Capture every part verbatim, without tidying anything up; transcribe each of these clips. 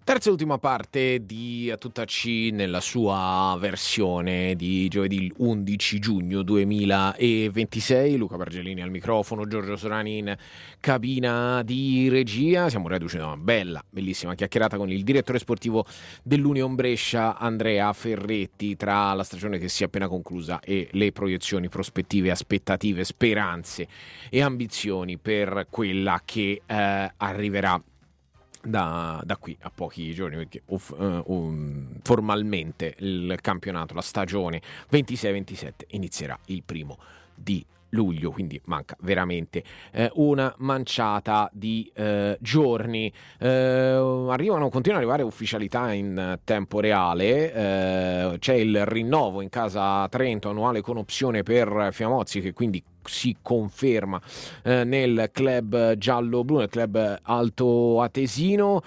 Terza e ultima parte di A Tutta C nella sua versione di giovedì undici giugno duemilaventisei. Luca Bargelini al microfono, Giorgio Sorani in cabina di regia. Siamo reduci da una bella, bellissima chiacchierata con il direttore sportivo dell'Union Brescia, Andrea Ferretti, tra la stagione che si è appena conclusa e le proiezioni, prospettive, aspettative, speranze e ambizioni per quella che eh, arriverà Da, da qui a pochi giorni, perché uff, uh, um, formalmente il campionato, la stagione ventisei ventisette inizierà il primo di luglio, quindi manca veramente eh, una manciata di eh, giorni. Eh, arrivano, continuano ad arrivare ufficialità in tempo reale. Eh, c'è il rinnovo in casa Trento annuale con opzione per Fiamozzi, che quindi si conferma eh, nel club giallo-blu, nel club altoatesino.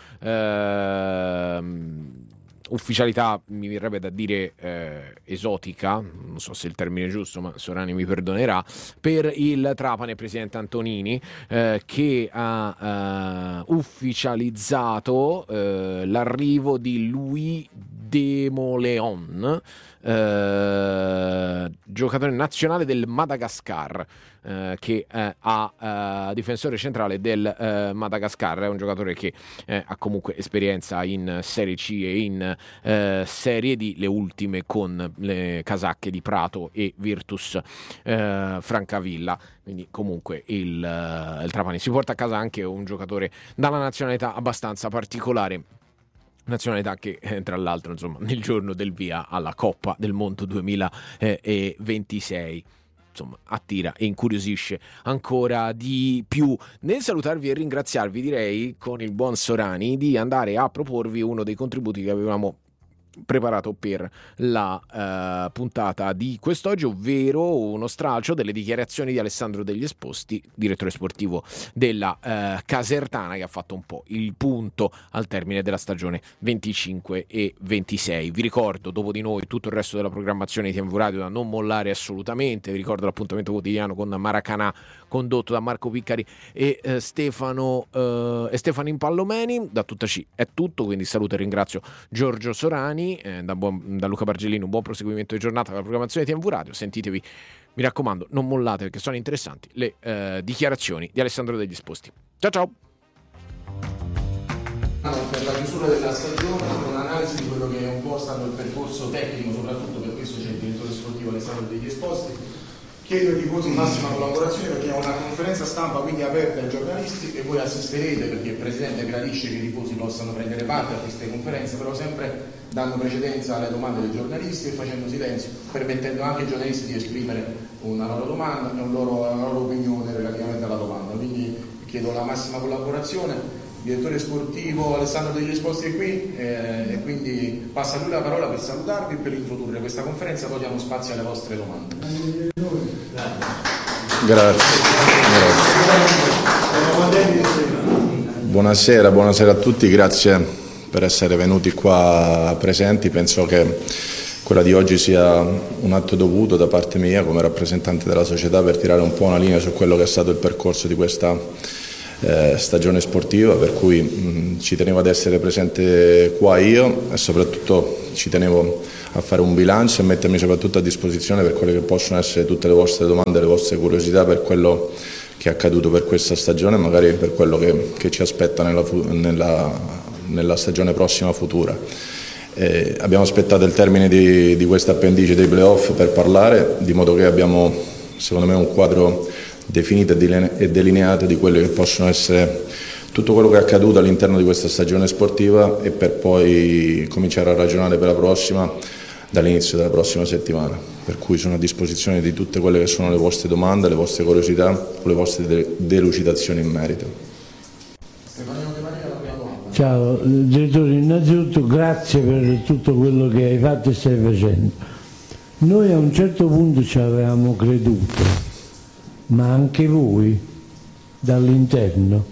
Eh, ufficialità mi verrebbe da dire eh, esotica, non so se è il termine giusto, ma Sorani mi perdonerà, per il Trapani presidente Antonini, eh, che ha eh, ufficializzato eh, l'arrivo di Louis Demoleon, eh, giocatore nazionale del Madagascar, eh, che eh, ha eh, difensore centrale del eh, Madagascar. È un giocatore che eh, ha comunque esperienza in Serie C e in eh, Serie D, le ultime con le casacche di Prato e Virtus eh, Francavilla. Quindi comunque il, uh, il Trapani si porta a casa anche un giocatore dalla nazionalità abbastanza particolare, nazionalità che eh, tra l'altro insomma nel giorno del via alla Coppa del Mondo duemilaventisei insomma attira e incuriosisce ancora di più. Nel salutarvi e ringraziarvi, direi con il buon Sorani di andare a proporvi uno dei contributi che avevamo preparato per la uh, puntata di quest'oggi, ovvero uno stralcio delle dichiarazioni di Alessandro Degli Esposti, direttore sportivo della uh, Casertana, che ha fatto un po' il punto al termine della stagione venticinque e ventisei. Vi ricordo, dopo di noi, tutto il resto della programmazione di T M V Radio da non mollare assolutamente. Vi ricordo l'appuntamento quotidiano con Maracanà, condotto da Marco Piccari e eh, Stefano eh, e Stefano Impallomeni. Da Tutta C è tutto, quindi saluto e ringrazio Giorgio Sorani. Eh, da, buon, da Luca Bargelino, un buon proseguimento di giornata dalla programmazione di T M V Radio. Sentitevi, mi raccomando, non mollate, perché sono interessanti le eh, dichiarazioni di Alessandro Degli Esposti. Ciao ciao. Per la chiusura della stagione, un'analisi di quello che è un po' stato il percorso tecnico, soprattutto per questo c'è il direttore sportivo Alessandro Degli Esposti. Chiedo ai tifosi massima collaborazione, perché è una conferenza stampa quindi aperta ai giornalisti e voi assisterete, perché il Presidente gradisce che i tifosi possano prendere parte a queste conferenze, però sempre dando precedenza alle domande dei giornalisti e facendo silenzio, permettendo anche ai giornalisti di esprimere una loro domanda e un loro, una loro opinione relativamente alla domanda. Quindi chiedo la massima collaborazione. Il direttore sportivo Alessandro Degli Esposti è qui eh, e quindi passa a lui la parola per salutarvi e per introdurre questa conferenza, poi diamo spazio alle vostre domande. Grazie. Grazie. Buonasera, buonasera a tutti, grazie per essere venuti qua presenti. Penso che quella di oggi sia un atto dovuto da parte mia come rappresentante della società per tirare un po' una linea su quello che è stato il percorso di questa Eh, stagione sportiva, per cui mh, ci tenevo ad essere presente qua io e soprattutto ci tenevo a fare un bilancio e mettermi soprattutto a disposizione per quelle che possono essere tutte le vostre domande, le vostre curiosità per quello che è accaduto per questa stagione e magari per quello che, che ci aspetta nella, nella, nella stagione prossima futura. Eh, abbiamo aspettato il termine di, di questa appendice dei playoff per parlare, di modo che abbiamo secondo me un quadro definito e delineato di quelle che possono essere tutto quello che è accaduto all'interno di questa stagione sportiva e per poi cominciare a ragionare per la prossima dall'inizio della prossima settimana, per cui sono a disposizione di tutte quelle che sono le vostre domande, le vostre curiosità o le vostre de- delucidazioni in merito. Ciao direttore, innanzitutto grazie per tutto quello che hai fatto e stai facendo. Noi a un certo punto ci avevamo creduto, ma anche voi dall'interno?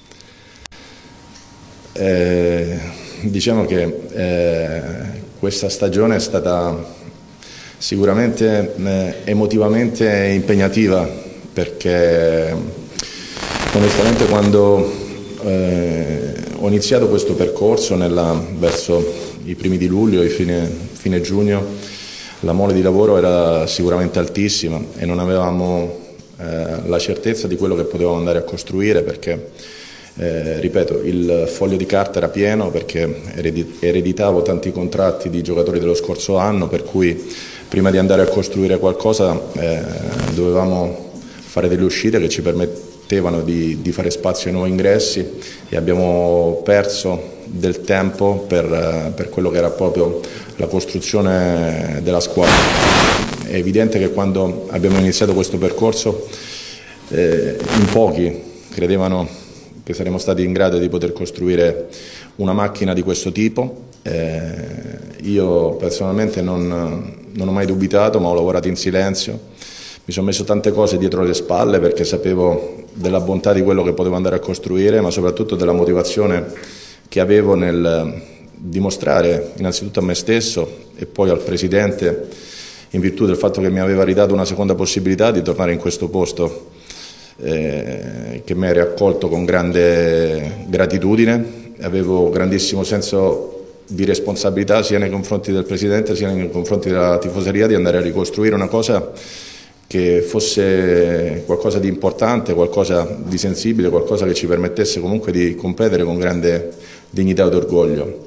Eh, diciamo che eh, questa stagione è stata sicuramente eh, emotivamente impegnativa, perché onestamente quando eh, ho iniziato questo percorso nella, verso i primi di luglio e fine, fine giugno, la mole di lavoro era sicuramente altissima e non avevamo eh, la certezza di quello che potevamo andare a costruire, perché eh, ripeto, il foglio di carta era pieno, perché ereditavo tanti contratti di giocatori dello scorso anno, per cui prima di andare a costruire qualcosa eh, dovevamo fare delle uscite che ci permettevano di, di fare spazio ai nuovi ingressi, e abbiamo perso del tempo per, per quello che era proprio la costruzione della squadra. È evidente che quando abbiamo iniziato questo percorso eh, in pochi credevano che saremmo stati in grado di poter costruire una macchina di questo tipo. Eh, io personalmente non, non ho mai dubitato, ma ho lavorato in silenzio. Mi sono messo tante cose dietro le spalle perché sapevo della bontà di quello che potevo andare a costruire, ma soprattutto della motivazione che avevo nel dimostrare innanzitutto a me stesso e poi al Presidente, in virtù del fatto che mi aveva ridato una seconda possibilità di tornare in questo posto eh, che mi ha riaccolto con grande gratitudine. Avevo grandissimo senso di responsabilità sia nei confronti del Presidente sia nei confronti della tifoseria, di andare a ricostruire una cosa che fosse qualcosa di importante, qualcosa di sensibile, qualcosa che ci permettesse comunque di competere con grande dignità ed orgoglio.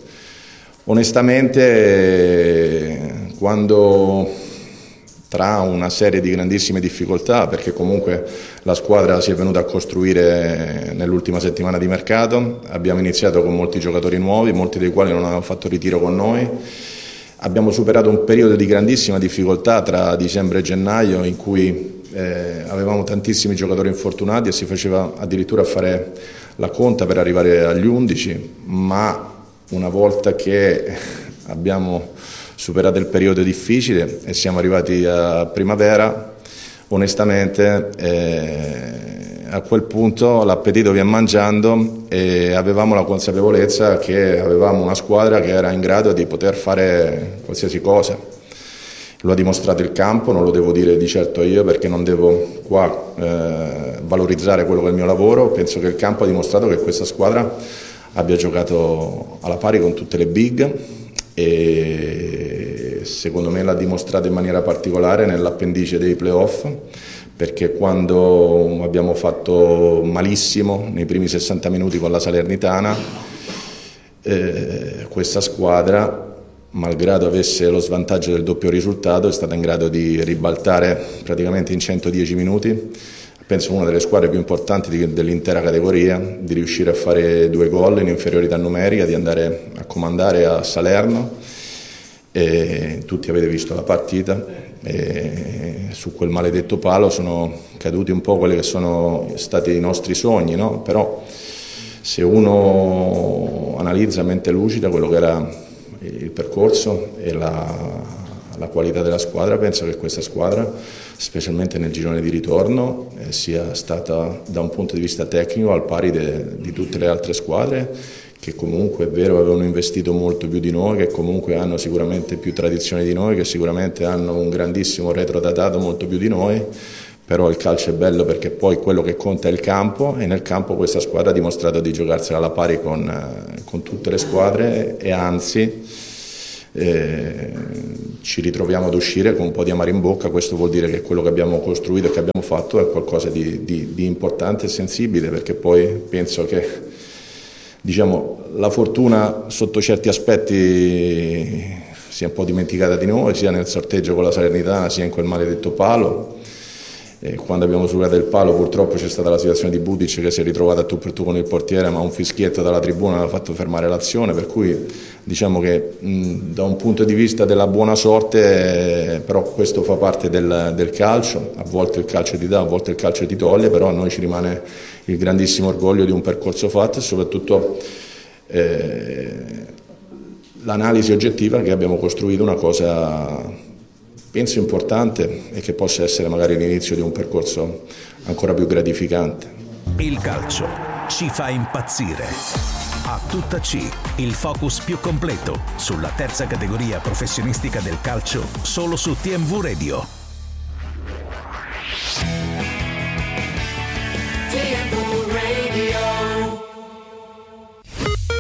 Onestamente, quando tra una serie di grandissime difficoltà, perché comunque la squadra si è venuta a costruire nell'ultima settimana di mercato, abbiamo iniziato con molti giocatori nuovi, molti dei quali non avevano fatto ritiro con noi. Abbiamo superato un periodo di grandissima difficoltà tra dicembre e gennaio, in cui eh, avevamo tantissimi giocatori infortunati e si faceva addirittura fare la conta per arrivare agli undici, ma una volta che abbiamo superato il periodo difficile e siamo arrivati a primavera, onestamente eh, a quel punto l'appetito vien mangiando e avevamo la consapevolezza che avevamo una squadra che era in grado di poter fare qualsiasi cosa. Lo ha dimostrato il campo, non lo devo dire di certo io, perché non devo qua eh, valorizzare quello che è il mio lavoro. Penso che il campo ha dimostrato che questa squadra abbia giocato alla pari con tutte le big, e secondo me l'ha dimostrato in maniera particolare nell'appendice dei playoff, perché quando abbiamo fatto malissimo nei primi sessanta minuti con la Salernitana, eh, questa squadra, malgrado avesse lo svantaggio del doppio risultato, è stata in grado di ribaltare praticamente in centodieci minuti, penso una delle squadre più importanti di, dell'intera categoria, di riuscire a fare due gol in inferiorità numerica, di andare a comandare a Salerno. E tutti avete visto la partita, e su quel maledetto palo sono caduti un po' quelli che sono stati i nostri sogni, no? Però se uno analizza a mente lucida quello che era il percorso e la, la qualità della squadra, penso che questa squadra, specialmente nel girone di ritorno, eh, sia stata da un punto di vista tecnico al pari de, di tutte le altre squadre, che comunque è vero avevano investito molto più di noi, che comunque hanno sicuramente più tradizione di noi, che sicuramente hanno un grandissimo retro datato molto più di noi, però il calcio è bello perché poi quello che conta è il campo, e nel campo questa squadra ha dimostrato di giocarsela alla pari con, eh, con tutte le squadre, e anzi eh, ci ritroviamo ad uscire con un po' di amaro in bocca. Questo vuol dire che quello che abbiamo costruito e che abbiamo fatto è qualcosa di, di, di importante e sensibile, perché poi penso che, diciamo, la fortuna sotto certi aspetti si è un po' dimenticata di noi, sia nel sorteggio con la Salernitana sia in quel maledetto palo. E quando abbiamo superato il palo purtroppo c'è stata la situazione di Budic che si è ritrovato a tu per tu con il portiere, ma un fischietto dalla tribuna ha fatto fermare l'azione, per cui diciamo che mh, da un punto di vista della buona sorte, eh, però questo fa parte del, del calcio, a volte il calcio ti dà, a volte il calcio ti toglie, però a noi ci rimane il grandissimo orgoglio di un percorso fatto e soprattutto eh, l'analisi oggettiva che abbiamo costruito una cosa, penso, importante e che possa essere magari l'inizio di un percorso ancora più gratificante. Il calcio ci fa impazzire. A tutta C, il focus più completo sulla terza categoria professionistica del calcio, solo su T M V Radio. T M V Radio.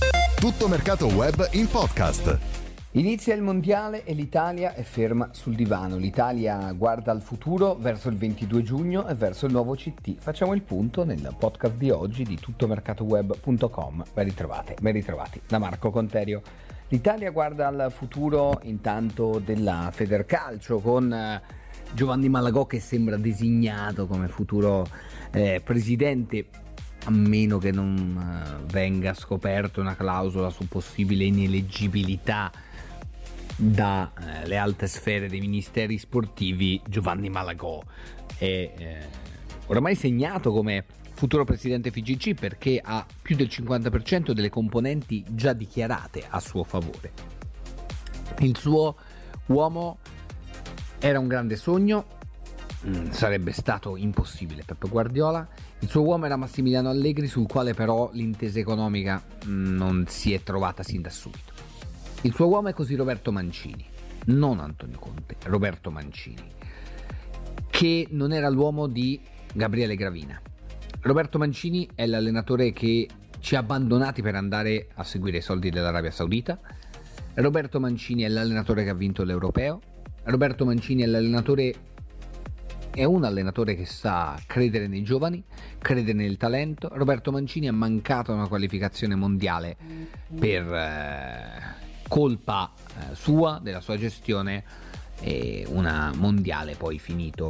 Tutto Mercato Web in podcast. Inizia il mondiale e l'Italia è ferma sul divano. L'Italia guarda al futuro verso il ventidue giugno e verso il nuovo C T. Facciamo il punto nel podcast di oggi di tuttomercatoweb punto com. Ben ritrovate, ben ritrovati da Marco Conterio. L'Italia guarda al futuro intanto della Federcalcio con Giovanni Malagò che sembra designato come futuro eh, presidente, a meno che non uh, venga scoperta una clausola su possibile ineleggibilità dalle eh, alte sfere dei ministeri sportivi. Giovanni Malagò è eh, ormai segnato come futuro presidente F I G C perché ha più del cinquanta per cento delle componenti già dichiarate a suo favore. Il suo uomo era un grande sogno, mm, sarebbe stato impossibile Pep Guardiola. Il suo uomo era Massimiliano Allegri, sul quale però l'intesa economica mm, non si è trovata sin da subito. Il suo uomo è così Roberto Mancini, non Antonio Conte, Roberto Mancini, che non era l'uomo di Gabriele Gravina. Roberto Mancini è l'allenatore che ci ha abbandonati per andare a seguire i soldi dell'Arabia Saudita. Roberto Mancini è l'allenatore che ha vinto l'Europeo. Roberto Mancini è l'allenatore, è un allenatore che sa credere nei giovani, credere nel talento. Roberto Mancini ha mancato una qualificazione mondiale per eh, colpa eh, sua, della sua gestione, e una mondiale poi finito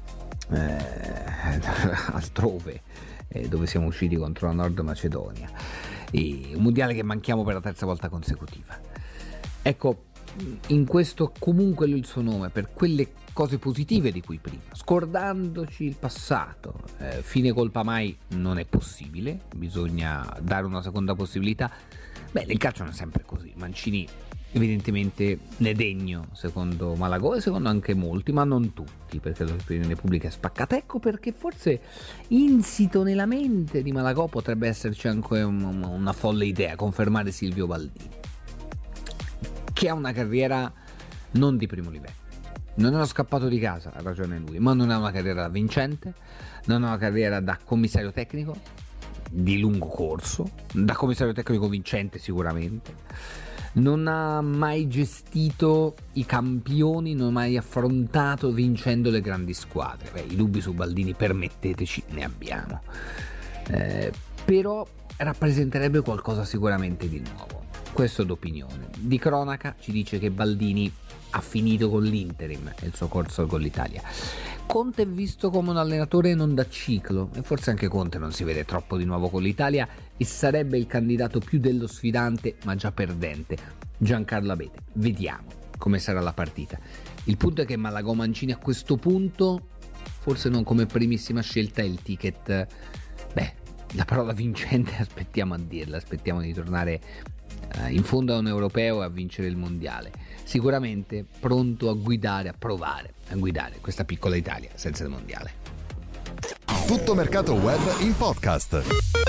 eh, altrove, eh, dove siamo usciti contro la Nord Macedonia, e un mondiale che manchiamo per la terza volta consecutiva. Ecco, in questo comunque il suo nome per quelle cose positive di cui prima, scordandoci il passato. Eh, fine colpa mai non è possibile, bisogna dare una seconda possibilità. Beh, nel calcio non è sempre così. Mancini evidentemente ne è degno, secondo Malagò e secondo anche molti, ma non tutti, perché l'opinione pubblica è spaccata. Ecco perché forse insito nella mente di Malagò potrebbe esserci anche un, una folle idea: confermare Silvio Baldini, che ha una carriera non di primo livello. Non è uno scappato di casa, ha ragione lui, ma non ha una carriera da vincente, non ha una carriera da commissario tecnico di lungo corso, da commissario tecnico vincente sicuramente. Non ha mai gestito i campioni, non ha mai affrontato vincendo le grandi squadre. Beh, i dubbi su Baldini, permetteteci, ne abbiamo. Eh, però rappresenterebbe qualcosa sicuramente di nuovo. Questo d'opinione. Di cronaca ci dice che Baldini ha finito con l'Interim e il suo corso con l'Italia. Conte è visto come un allenatore non da ciclo, e forse anche Conte non si vede troppo di nuovo con l'Italia e sarebbe il candidato più dello sfidante ma già perdente, Giancarlo Abete. Vediamo come sarà la partita. Il punto è che Malagò Mancini a questo punto, forse non come primissima scelta, è il ticket, beh, la parola vincente aspettiamo a dirla, aspettiamo di tornare in fondo a un europeo e a vincere il mondiale. Sicuramente pronto a guidare, a provare a guidare questa piccola Italia senza il mondiale. Tutto Mercato Web in podcast.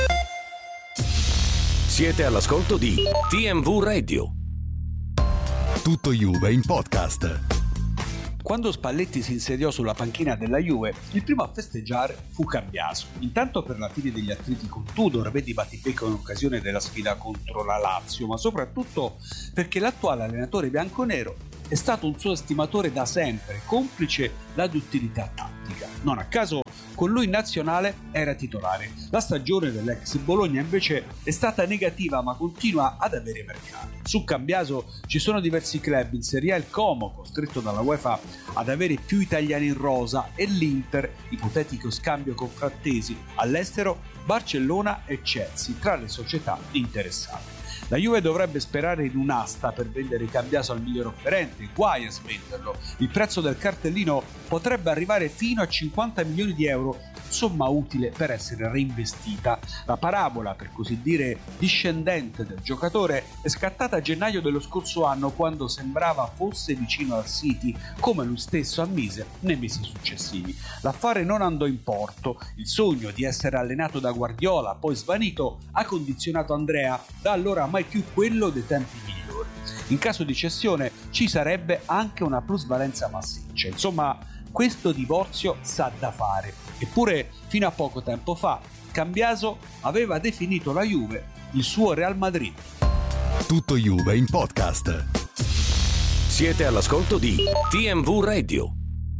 Siete all'ascolto di T M V Radio. Tutto Juve in podcast. Quando Spalletti si insediò sulla panchina della Juve, il primo a festeggiare fu Cambiaso. Intanto per la fine degli attriti con Tudor, vedi battibecco in occasione della sfida contro la Lazio, ma soprattutto perché l'attuale allenatore bianconero è stato un suo estimatore da sempre, complice la duttilità tattica. Non a caso con lui in nazionale era titolare. La stagione dell'ex Bologna invece è stata negativa, ma continua ad avere mercato. Su Cambiaso ci sono diversi club, in Serie A il Como, costretto dalla UEFA ad avere più italiani in rosa, e l'Inter, ipotetico scambio con Frattesi, all'estero Barcellona e Chelsea tra le società interessate. La Juve dovrebbe sperare in un'asta per vendere Cambiaso al miglior offerente, guai a svenderlo. Il prezzo del cartellino potrebbe arrivare fino a cinquanta milioni di euro, somma utile per essere reinvestita. La parabola, per così dire, discendente del giocatore è scattata a gennaio dello scorso anno, quando sembrava fosse vicino al City, come lui stesso ammise nei mesi successivi. L'affare non andò in porto. Il sogno di essere allenato da Guardiola, poi svanito, ha condizionato Andrea, da allora mai più quello dei tempi migliori. In caso di cessione ci sarebbe anche una plusvalenza massiccia. Insomma, questo divorzio sa da fare. Eppure, fino a poco tempo fa, Cambiaso aveva definito la Juve il suo Real Madrid. Tutto Juve in podcast. Siete all'ascolto di T M V Radio.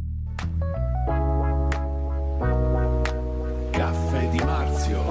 Caffè di Marzio.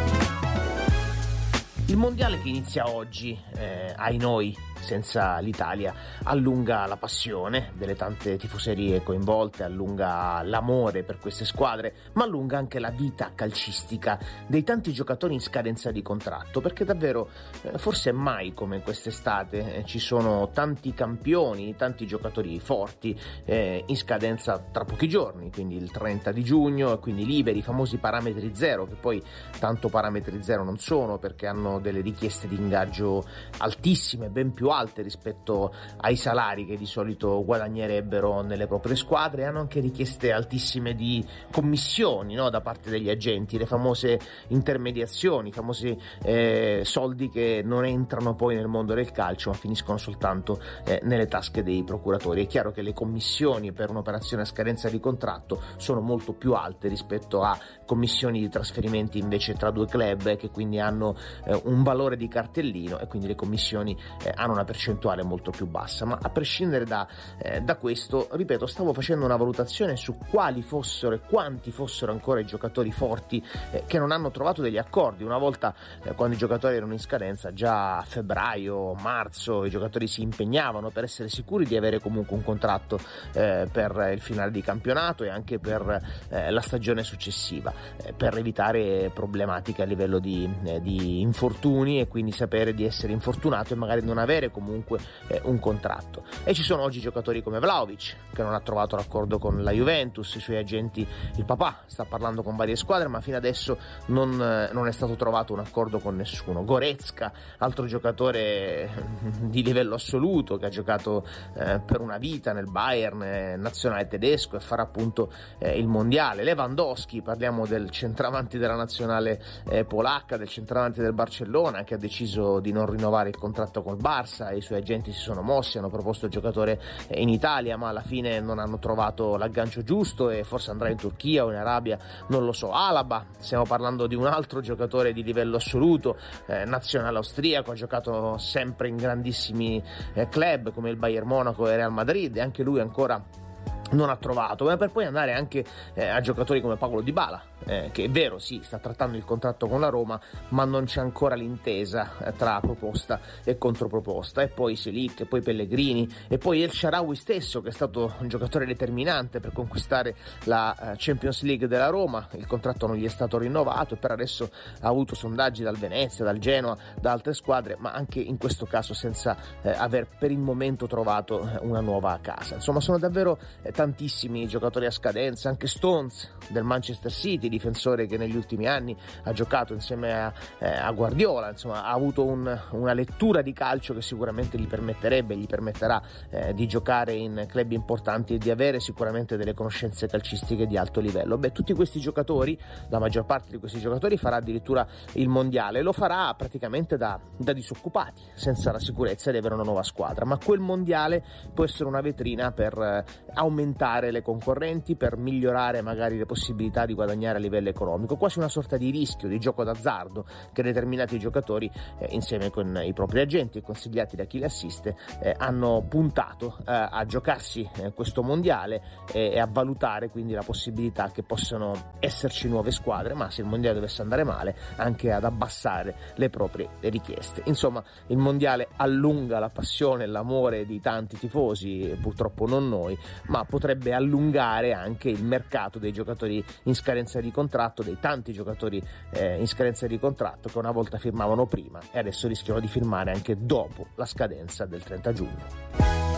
Il mondiale che inizia oggi, eh, ai noi, senza l'Italia, allunga la passione delle tante tifoserie coinvolte, allunga l'amore per queste squadre, ma allunga anche la vita calcistica dei tanti giocatori in scadenza di contratto, perché davvero eh, forse mai come quest'estate eh, ci sono tanti campioni, tanti giocatori forti eh, in scadenza tra pochi giorni, quindi il trenta di giugno, e quindi liberi, i famosi parametri zero, che poi tanto parametri zero non sono, perché hanno delle richieste di ingaggio altissime, ben più alte rispetto ai salari che di solito guadagnerebbero nelle proprie squadre, hanno anche richieste altissime di commissioni, no, da parte degli agenti, le famose intermediazioni, i famosi eh, soldi che non entrano poi nel mondo del calcio ma finiscono soltanto eh, nelle tasche dei procuratori. È chiaro che le commissioni per un'operazione a scadenza di contratto sono molto più alte rispetto a commissioni di trasferimenti invece tra due club, eh, che quindi hanno eh, un valore di cartellino, e quindi le commissioni eh, hanno una percentuale molto più bassa. Ma a prescindere da, eh, da questo, ripeto, stavo facendo una valutazione su quali fossero e quanti fossero ancora i giocatori forti eh, che non hanno trovato degli accordi. Una volta eh, quando i giocatori erano in scadenza, già a febbraio, marzo, i giocatori si impegnavano per essere sicuri di avere comunque un contratto eh, per il finale di campionato e anche per eh, la stagione successiva, eh, per evitare problematiche a livello di, eh, di infortuni, e quindi sapere di essere infortunato e magari non avere comunque eh, un contratto. E ci sono oggi giocatori come Vlahovic, che non ha trovato l'accordo con la Juventus, i suoi agenti, il papà sta parlando con varie squadre, ma fino adesso non, eh, non è stato trovato un accordo con nessuno. Goretzka, altro giocatore di livello assoluto, che ha giocato eh, per una vita nel Bayern, eh, nazionale tedesco, e farà appunto eh, il mondiale. Lewandowski, parliamo del centravanti della nazionale eh, polacca, del centravanti del Barcellona, che ha deciso di non rinnovare il contratto col Barça, i suoi agenti si sono mossi, hanno proposto il giocatore in Italia, ma alla fine non hanno trovato l'aggancio giusto e forse andrà in Turchia o in Arabia, non lo so. Alaba, stiamo parlando di un altro giocatore di livello assoluto, eh, nazionale austriaco, ha giocato sempre in grandissimi eh, club come il Bayern Monaco e Real Madrid, e anche lui ancora non ha trovato, ma per poi andare anche eh, a giocatori come Paulo Dybala, eh, che è vero, sì, sta trattando il contratto con la Roma, ma non c'è ancora l'intesa eh, tra proposta e controproposta. E poi Selic, e poi Pellegrini, e poi El Shaarawy stesso, che è stato un giocatore determinante per conquistare la eh, Champions League della Roma. Il contratto non gli è stato rinnovato e per adesso ha avuto sondaggi dal Venezia, dal Genoa, da altre squadre, ma anche in questo caso senza eh, aver per il momento trovato eh, una nuova casa. Insomma, sono davvero eh, tantissimi giocatori a scadenza, anche Stones del Manchester City, difensore che negli ultimi anni ha giocato insieme a, eh, a Guardiola, insomma ha avuto un, una lettura di calcio che sicuramente gli permetterebbe, gli permetterà eh, di giocare in club importanti e di avere sicuramente delle conoscenze calcistiche di alto livello. Beh, tutti questi giocatori, la maggior parte di questi giocatori farà addirittura il mondiale, lo farà praticamente da, da disoccupati, senza la sicurezza di avere una nuova squadra, ma quel mondiale può essere una vetrina per eh, aumentare le concorrenti, per migliorare magari le possibilità di guadagnare a livello economico, quasi una sorta di rischio, di gioco d'azzardo che determinati giocatori eh, insieme con i propri agenti e consigliati da chi li assiste eh, hanno puntato eh, a giocarsi eh, questo mondiale eh, e a valutare quindi la possibilità che possano esserci nuove squadre, ma se il mondiale dovesse andare male anche ad abbassare le proprie richieste. Insomma, il mondiale allunga la passione e l'amore di tanti tifosi, purtroppo non noi, ma potrebbe allungare anche il mercato dei giocatori in scadenza di contratto, dei tanti giocatori eh, in scadenza di contratto che una volta firmavano prima e adesso rischiano di firmare anche dopo la scadenza del trenta giugno.